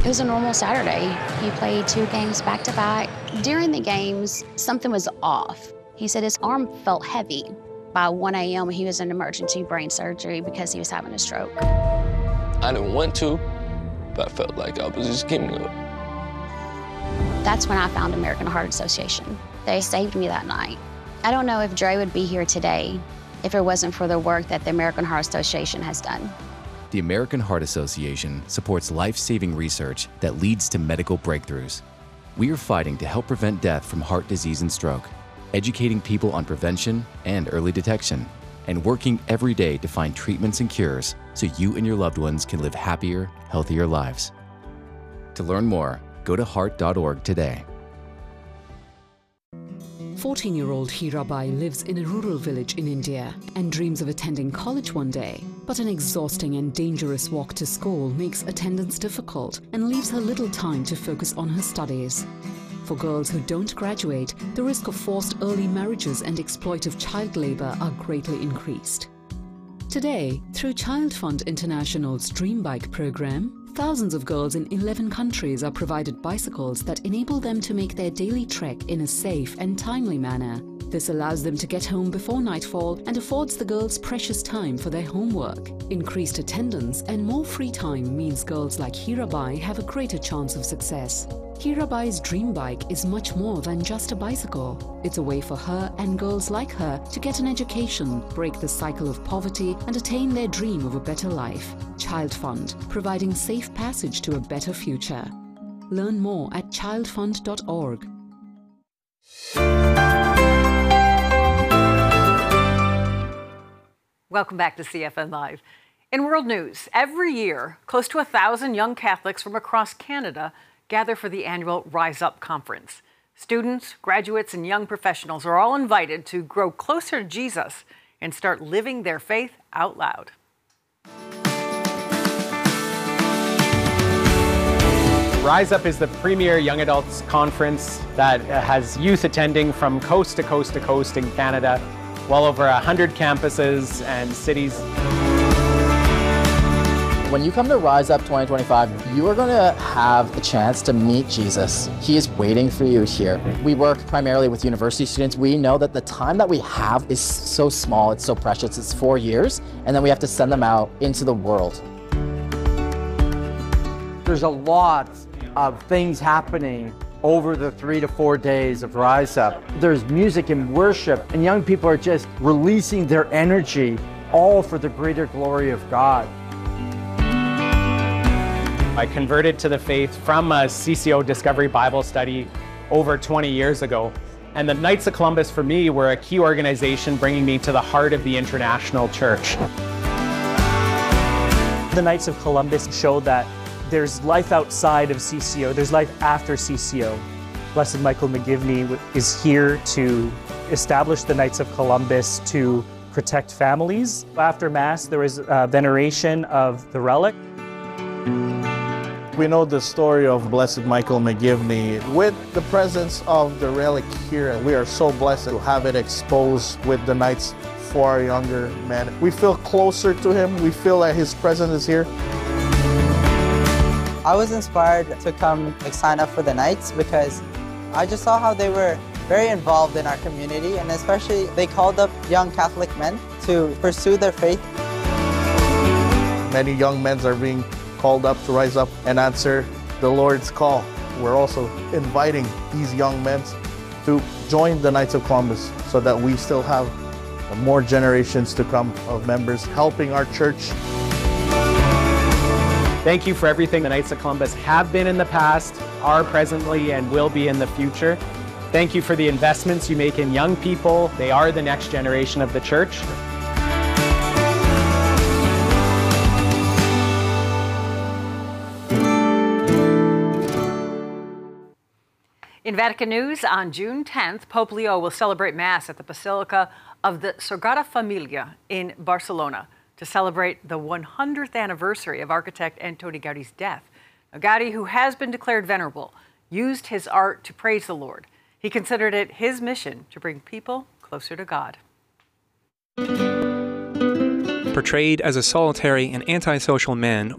It was a normal Saturday. He played 2 games back to back. During the games, something was off. He said his arm felt heavy. By 1 a.m., he was in emergency brain surgery because he was having a stroke. I didn't want to, but I felt like I was just giving up. That's when I found American Heart Association. They saved me that night. I don't know if Dre would be here today if it wasn't for the work that the American Heart Association has done. The American Heart Association supports life-saving research that leads to medical breakthroughs. We are fighting to help prevent death from heart disease and stroke, educating people on prevention and early detection, and working every day to find treatments and cures so you and your loved ones can live happier, healthier lives. To learn more, go to heart.org today. 14-year-old Hirabai lives in a rural village in India and dreams of attending college one day. But an exhausting and dangerous walk to school makes attendance difficult and leaves her little time to focus on her studies. For girls who don't graduate, the risk of forced early marriages and exploitive child labor are greatly increased. Today, through Child Fund International's Dream Bike program, thousands of girls in 11 countries are provided bicycles that enable them to make their daily trek in a safe and timely manner. This allows them to get home before nightfall and affords the girls precious time for their homework. Increased attendance and more free time means girls like Hirabai have a greater chance of success. Hirabai's Dream Bike is much more than just a bicycle. It's a way for her and girls like her to get an education, break the cycle of poverty, and attain their dream of a better life. Child Fund, providing safe passage to a better future. Learn more at childfund.org. Welcome back to CFN Live. In world news, every year, close to 1,000 young Catholics from across Canada gather for the annual Rise Up conference. Students, graduates, and young professionals are all invited to grow closer to Jesus and start living their faith out loud. Rise Up is the premier young adults conference that has youth attending from coast to coast to coast in Canada, well over 100 campuses and cities. When you come to Rise Up 2025, you are going to have a chance to meet Jesus. He is waiting for you here. We work primarily with university students. We know that the time that we have is so small, it's so precious. It's 4 years, and then we have to send them out into the world. There's a lot of things happening over the 3 to 4 days of Rise Up. There's music and worship, and young people are just releasing their energy, all for the greater glory of God. I converted to the faith from a CCO Discovery Bible study over 20 years ago. And the Knights of Columbus for me were a key organization bringing me to the heart of the international church. The Knights of Columbus show that there's life outside of CCO, there's life after CCO. Blessed Michael McGivney is here to establish the Knights of Columbus to protect families. After Mass, there is veneration of the relic. We know the story of Blessed Michael McGivney. With the presence of the relic here, we are so blessed to have it exposed with the Knights for our younger men. We feel closer to him. We feel that his presence is here. I was inspired to come sign up for the Knights because I just saw how they were very involved in our community, and especially they called up young Catholic men to pursue their faith. Many young men are being called up to rise up and answer the Lord's call. We're also inviting these young men to join the Knights of Columbus so that we still have more generations to come of members helping our church. Thank you for everything the Knights of Columbus have been in the past, are presently, and will be in the future. Thank you for the investments you make in young people. They are the next generation of the church. In Vatican news, on June 10th, Pope Leo will celebrate Mass at the Basilica of the Sagrada Familia in Barcelona to celebrate the 100th anniversary of architect Antoni Gaudi's death. Now, Gaudi, who has been declared venerable, used his art to praise the Lord. He considered it his mission to bring people closer to God. Portrayed as a solitary and antisocial man,